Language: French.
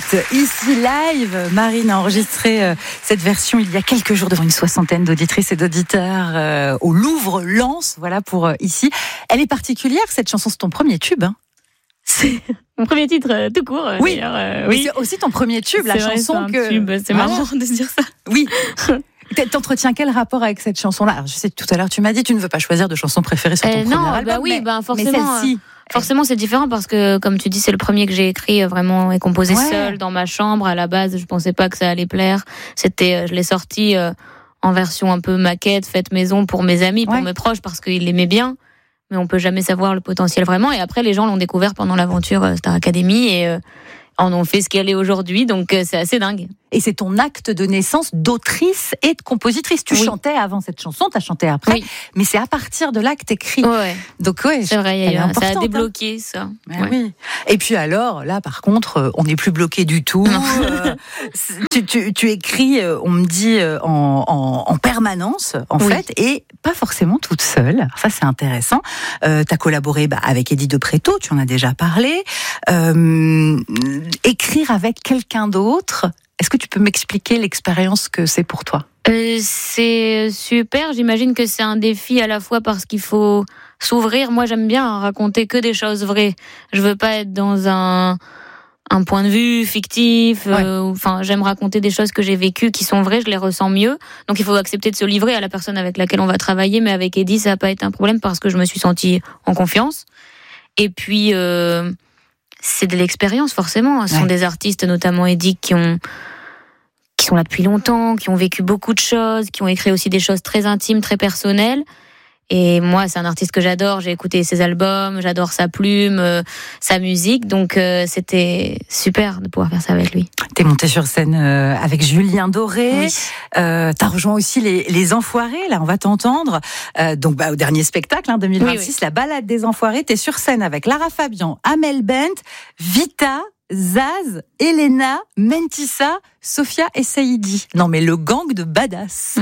écoute ici live. Marine a enregistré cette version il y a quelques jours devant une 60aine d'auditrices et d'auditeurs au Louvre-Lens. Voilà pour ici. Elle est particulière, cette chanson, c'est ton premier tube, hein? C'est mon premier titre tout court. Oui, oui. C'est aussi ton premier tube, la chanson c'est tube. C'est marrant de se dire ça. Oui. T'entretiens quel rapport avec cette chanson-là? Alors, je sais, tout à l'heure, tu m'as dit tu ne veux pas choisir de chanson préférée sur ton premier album. Forcément. Mais celle-ci. Forcément, c'est différent parce que, comme tu dis, c'est le premier que j'ai écrit vraiment et composé seul dans ma chambre. À la base, je pensais pas que ça allait plaire. Je l'ai sorti en version un peu maquette, faite maison pour mes amis, pour mes proches, parce qu'ils l'aimaient bien. Mais on peut jamais savoir le potentiel vraiment. Et après, les gens l'ont découvert pendant l'aventure Star Academy et en ont fait ce qu'elle est aujourd'hui. Donc, c'est assez dingue. Et c'est ton acte de naissance d'autrice et de compositrice. Tu chantais avant cette chanson, tu as chanté après, mais c'est à partir de là que tu écris. Ouais. Donc c'est vrai, ça a débloqué ça. Oui. Et puis alors, là par contre, on n'est plus bloqué du tout. Tu écris, on me dit, en permanence, en fait, et pas forcément toute seule. Ça, c'est intéressant. Tu as collaboré avec Eddie De Pretto, tu en as déjà parlé. Écrire avec quelqu'un d'autre, est-ce que tu peux m'expliquer l'expérience que c'est pour toi? C'est super, j'imagine que c'est un défi à la fois parce qu'il faut s'ouvrir. Moi, j'aime bien raconter que des choses vraies. Je veux pas être dans un point de vue fictif. J'aime raconter des choses que j'ai vécues qui sont vraies, je les ressens mieux. Donc, il faut accepter de se livrer à la personne avec laquelle on va travailler. Mais avec Eddie, ça n'a pas été un problème parce que je me suis sentie en confiance. Et puis, c'est de l'expérience, forcément. Ce sont des artistes, notamment Eddie, qui sont là depuis longtemps, qui ont vécu beaucoup de choses, qui ont écrit aussi des choses très intimes, très personnelles. Et moi, c'est un artiste que j'adore. J'ai écouté ses albums, j'adore sa plume, sa musique. Donc, c'était super de pouvoir faire ça avec lui. T'es monté sur scène avec Julien Doré. Oui. T'as rejoint aussi les Enfoirés. Là, on va t'entendre. Au dernier spectacle, 2026, La Balade des Enfoirés. T'es sur scène avec Lara Fabian, Amel Bent, Vita, Zaz, Elena, Mentissa, Sophia et Saïdi. Non, mais le gang de badass.